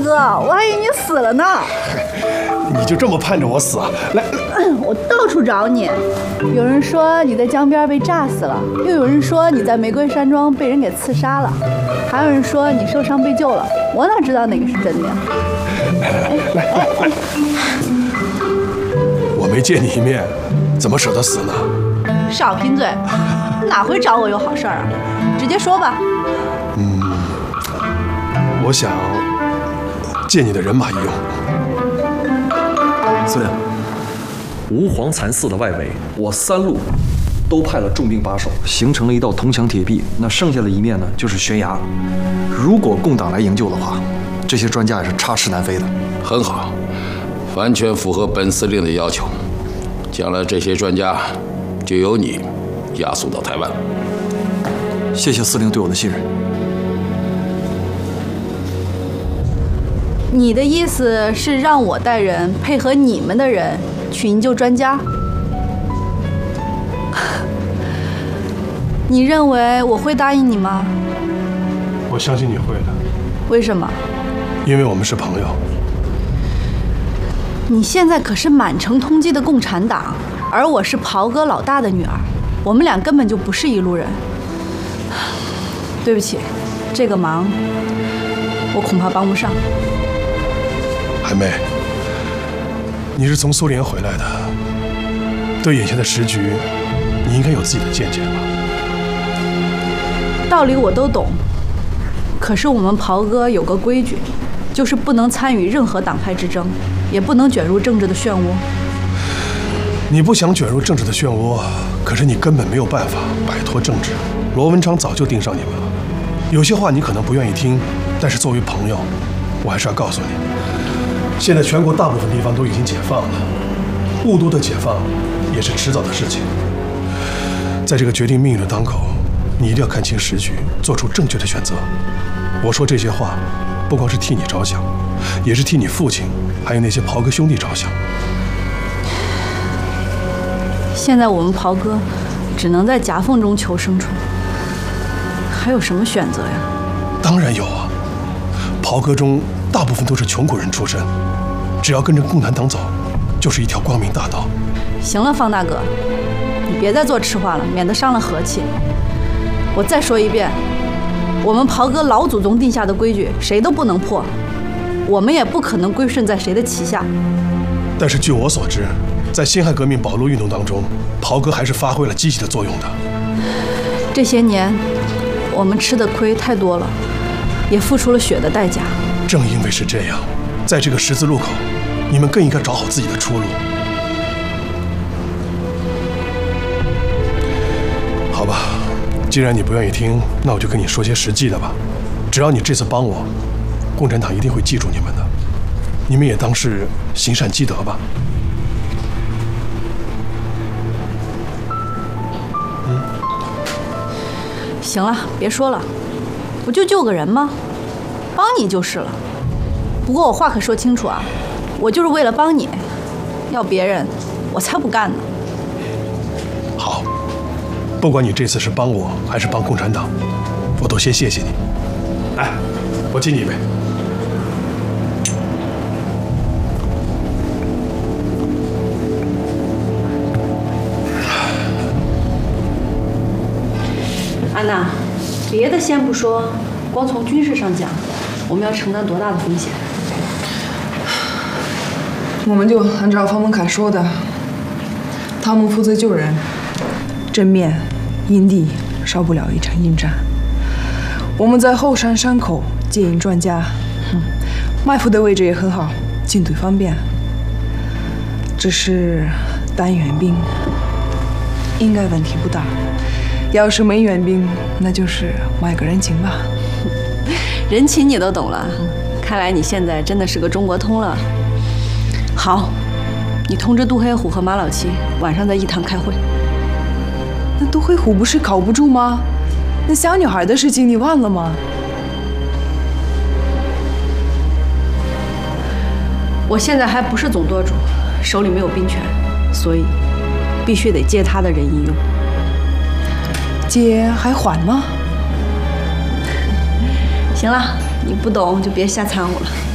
哥，我还以为你死了呢。 你就这么盼着我死啊？来， 我到处找你，有人说你在江边被炸死了，又有人说你在玫瑰山庄被人给刺杀了，还有人说你受伤被救了。我哪知道哪个是真的呀？ 来，我没见你一面，怎么舍得死呢？ 少贫嘴，哪回找我有好事儿啊？直接说吧。 我想借你的人马一用。 司令，吾皇蚕寺的外围，我3路都派了重兵把守，形成了一道铜墙铁壁。那剩下的一面呢，就是悬崖。如果共党来营救的话，这些专家也是插翅难飞的。 很好，完全符合本司令的要求。将来这些专家就由你押送到台湾。 谢谢司令对我的信任。 你的意思是让我带人配合你们的人去营救专家？你认为我会答应你吗？ 我相信你会的。 为什么？ 因为我们是朋友。 你现在可是满城通缉的共产党，而我是袍哥老大的女儿，我们俩根本就不是一路人。对不起，这个忙我恐怕帮不上。 海妹，你是从苏联回来的，对眼前的时局，你应该有自己的见解吧？ 道理我都懂，可是我们袍哥有个规矩，就是不能参与任何党派之争，也不能卷入政治的漩涡。 你不想卷入政治的漩涡，可是你根本没有办法摆脱政治。罗文昌早就盯上你们了。有些话你可能不愿意听，但是作为朋友，我还是要告诉你。现在全国大部分地方都已经解放了，雾都的解放也是迟早的事情。在这个决定命运的当口，你一定要看清时局，做出正确的选择。我说这些话，不光是替你着想，也是替你父亲，还有那些袍哥兄弟着想。 现在我们袍哥只能在夹缝中求生存，还有什么选择呀？ 当然有啊，袍哥中大部分都是穷苦人出身，只要跟着共产党走，就是一条光明大道。 行了，方大哥，你别再做痴话了，免得伤了和气。我再说一遍，我们袍哥老祖宗定下的规矩，谁都不能破，我们也不可能归顺在谁的旗下。 但是据我所知，在辛亥革命保路运动当中，袍哥还是发挥了积极的作用的。 这些年，我们吃的亏太多了，也付出了血的代价。 正因为是这样，在这个十字路口，你们更应该找好自己的出路。好吧，既然你不愿意听，那我就跟你说些实际的吧。只要你这次帮我，共产党一定会记住你们的。你们也当是行善积德吧。 行了，别说了，不就救个人吗？帮你就是了。不过我话可说清楚啊，我就是为了帮你，要别人我才不干呢。 好，不管你这次是帮我还是帮共产党，我都先谢谢你。来，我敬你一杯。 安娜，别的先不说，光从军事上讲，我们要承担多大的风险？ 我们就按照方文凯说的，他们负责救人，正面、营地少不了一场硬战。我们在后山山口接应专家，埋伏的位置也很好，进退方便。只是单援兵，应该问题不大。要是没援兵，那就是卖个人情吧。 人情你都懂了，看来你现在真的是个中国通了。好，你通知杜黑虎和马老七，晚上在一堂开会。 那杜黑虎不是靠不住吗？那小女孩的事情你忘了吗？ 我现在还不是总舵主，手里没有兵权，所以必须得借他的人一用。 借还还吗？ 行了，你不懂就别瞎掺和了。